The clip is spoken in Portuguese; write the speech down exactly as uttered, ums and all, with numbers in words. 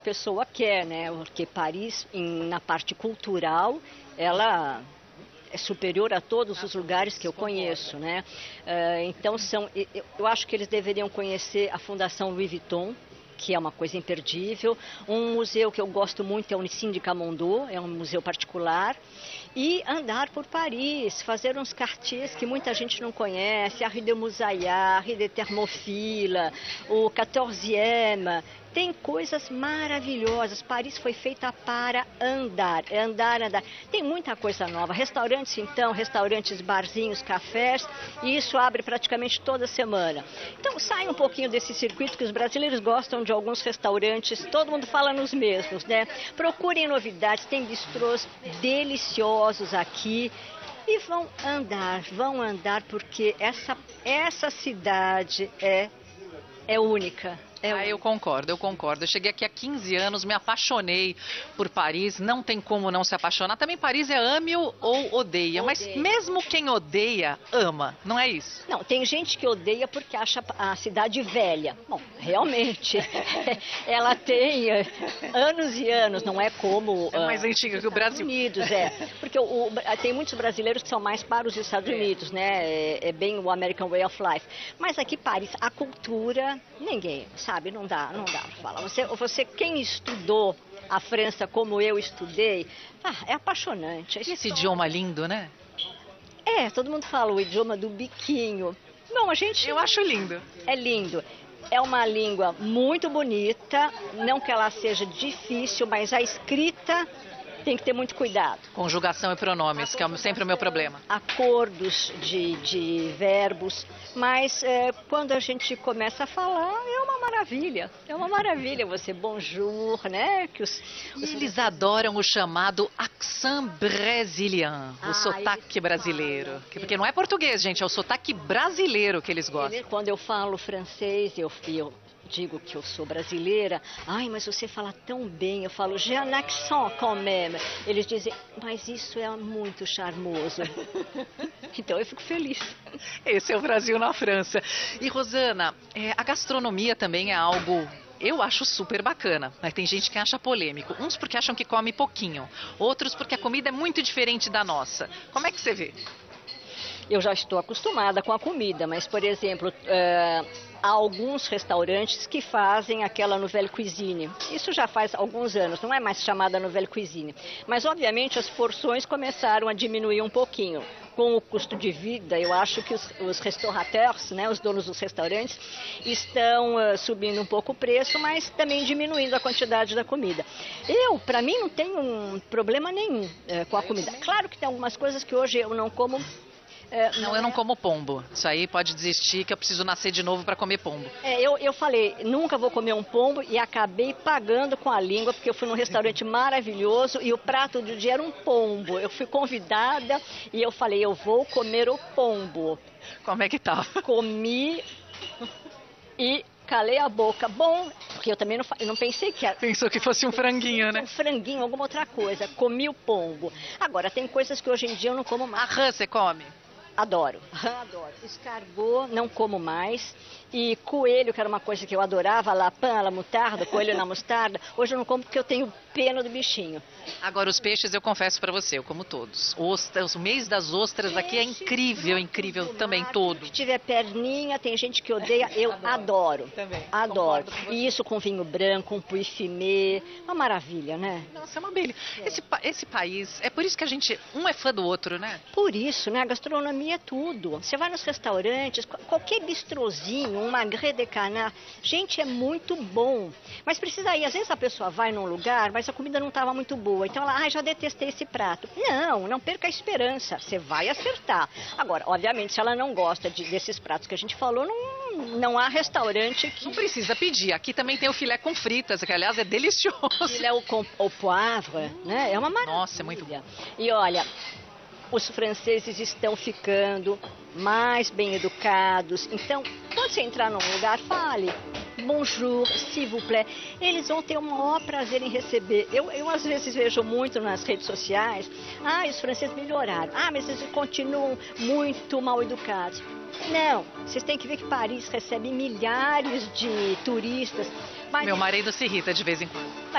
A pessoa quer, né? Porque Paris, em- na parte cultural, ela é superior a todos os lugares que eu conheço, né? Eh, então, são, eu eu acho que eles deveriam conhecer a Fundação Louis Vuitton, que é uma coisa imperdível. Um museu que eu gosto muito é o Nissim de Camondo, é um museu particular. E andar por Paris, fazer uns quartiers que muita gente não conhece, a Rue de Moussaillard, a Rue de Thermopylae, o quatorzième. Tem coisas maravilhosas. Paris foi feita para andar, é andar, andar. Tem muita coisa nova. Restaurantes, então, restaurantes, barzinhos, cafés, e isso abre praticamente toda semana. Então, sai um pouquinho desse circuito que os brasileiros gostam de alguns restaurantes, todo mundo fala nos mesmos, né? Procurem novidades, tem bistrôs deliciosos aqui. E vão andar, vão andar, porque essa, essa cidade é, é única. É Ah, eu concordo, eu concordo. Eu cheguei aqui há quinze anos, me apaixonei por Paris, não tem como não se apaixonar. Também Paris é ame-o ou odeia, mas Odeia. mesmo quem odeia, ama, não é isso? Não, tem gente que odeia porque acha a cidade velha. Bom, realmente, ela tem eh, anos e anos, não é como... É mais ah, antiga que o Estados Brasil. Unidos, é. Porque o, o- tem muitos brasileiros que são mais para os Estados Unidos, né? É, é bem o American Way of Life. Mas aqui, Paris, a cultura, ninguém, sabe? Não dá, não dá pra falar. Você, você, quem estudou a França como eu estudei, ah, é apaixonante. A E esse história- idioma lindo, né? É, todo mundo fala o idioma do biquinho. Bom, a gente... Eu acho lindo. É lindo. É uma língua muito bonita, não que ela seja difícil, mas a escrita tem que ter muito cuidado. Conjugação e pronomes, que é sempre o meu problema. Acordos de, de verbos, mas é, quando a gente começa a falar, é uma maravilha. É uma maravilha você, bonjour, né? Que os, E os eles adoram o chamado accent brésilien, Ah, o sotaque eles brasileiro. falam. Porque não é português, gente, é o sotaque brasileiro que eles gostam. Ele- Quando eu falo francês, eu, eu digo que eu sou brasileira. Ai, mas você fala tão bem. Eu falo, j'ai un accent quand même. Eles dizem, mas isso é muito charmoso. Então eu fico feliz. Esse é o Brasil na França. E Rosana, é, a gastronomia também é algo... Eu acho super bacana, mas tem gente que acha polêmico. Uns porque acham que come pouquinho, outros porque a comida é muito diferente da nossa. Como é que você vê? Eu já estou acostumada com a comida, mas, por exemplo, eh, há alguns restaurantes que fazem aquela nouvelle cuisine. Isso já faz alguns anos, não é mais chamada nouvelle cuisine. Mas, obviamente, as porções começaram a diminuir um pouquinho. Com o custo de vida, eu acho que os, os restaurateurs, né, os donos dos restaurantes, estão eh, subindo um pouco o preço, mas também diminuindo a quantidade da comida. Eu, para mim, não tenho um problema nenhum eh, com a comida. Claro que tem algumas coisas que hoje eu não como. eh, Não, eu não é- como pombo. Isso aí pode desistir que eu preciso nascer de novo para comer pombo. É, eu, eu falei, nunca vou comer um pombo e acabei pagando com a língua, porque eu fui num restaurante maravilhoso e o prato do dia era um pombo. Eu fui convidada e eu falei, eu vou comer o pombo. Como é que tá? Comi e calei a boca. Bom, porque eu também não, fa- eu não pensei que era Pensou que fosse um franguinho, né? um franguinho, alguma outra coisa. Comi o pombo. Agora, tem coisas que hoje em dia eu não como A mais. rã você come? Adoro, adoro. Escargot, não como mais. E coelho, que era uma coisa que eu adorava, lapin, la moutarda, coelho na mostarda. Hoje eu não como porque eu tenho pena do bichinho. Agora, os peixes, eu confesso pra você, eu como todos. Ostras, o mês das ostras aqui é incrível, incrível também, todo. Se tiver perninha, tem gente que odeia, eu adoro. Também, Adoro. concordo com você. E isso com vinho branco, um puy fumé. Uma maravilha, né? Nossa, é uma beleza. Esse, pa- esse país, é por isso que a gente, um é fã do outro, né? Por isso, né? A gastronomia é tudo. Você vai nos restaurantes, qual- qualquer bistrozinho, um magret de canard, gente, é muito bom. Mas precisa ir. Às vezes a pessoa vai num lugar, mas a comida não estava muito boa. Então ela, ah, já detestei esse prato. Não, não perca a esperança. Você vai acertar. Agora, obviamente, se ela não gosta de- desses pratos que a gente falou, não, não há restaurante que... Não precisa pedir. Aqui também tem o filé com fritas, que aliás é delicioso. Ele é o, com, o poivre, né? É uma maravilha. Nossa, é muito bom. E olha, os franceses estão ficando mais bem educados. Então, quando você entrar num lugar, fale bonjour, s'il vous plaît. Eles vão ter o maior prazer em receber. Eu, eu às vezes vejo muito nas redes sociais, ah, os franceses melhoraram. Ah, mas eles continuam muito mal educados. Não, vocês têm que ver que Paris recebe milhares de turistas. Mas- Meu marido se irrita de vez em quando.